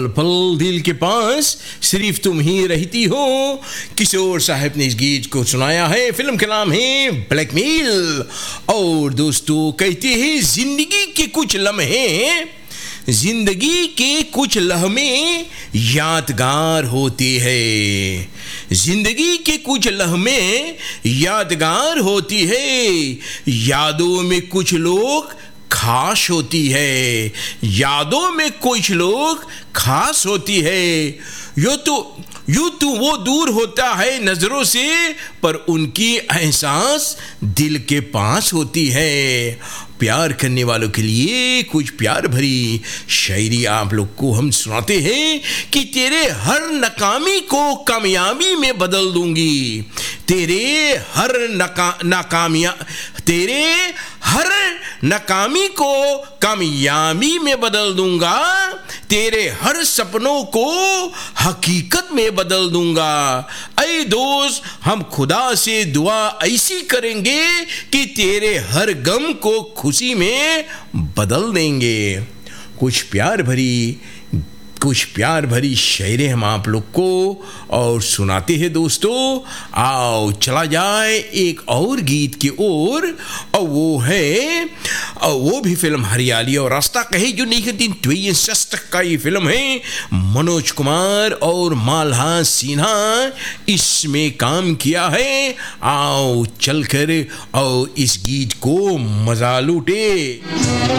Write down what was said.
पल दिल के पास सिर्फ तुम ही रहती हो। किशोर साहब ने इस गीत को सुनाया है। फिल्म का नाम है ब्लैकमेल। और दोस्तों कहते हैं जिंदगी के कुछ लम्हे यादगार होते हैं। जिंदगी के कुछ लम्हे यादगार होती है। यादों में कुछ लोग खास होती है। यादों में कुछ लोग खास होती है। यूं तो वो दूर होता है नजरों से, पर उनकी एहसास दिल के पास होती है। प्यार करने वालों के लिए कुछ प्यार भरी शायरी आप लोग को हम सुनाते हैं कि तेरे हर नाकामी को कामयाबी में बदल दूंगी। तेरे हर नाकामी को कामयाबी में बदल दूंगा। तेरे हर सपनों को हकीकत में बदल दूंगा। ऐ दोस्त, हम खुदा से दुआ ऐसी करेंगे कि तेरे हर गम को खुशी में बदल देंगे। कुछ प्यार भरी शायरी हम आप लोग को और सुनाते हैं दोस्तों। आओ चला जाए एक और गीत की ओर, और वो भी फिल्म हरियाली और रास्ता कहे जो 1962 का ये फिल्म है। मनोज कुमार और मालहा सिन्हा इसमें काम किया है। आओ चलकर और इस गीत को मजा लूटे।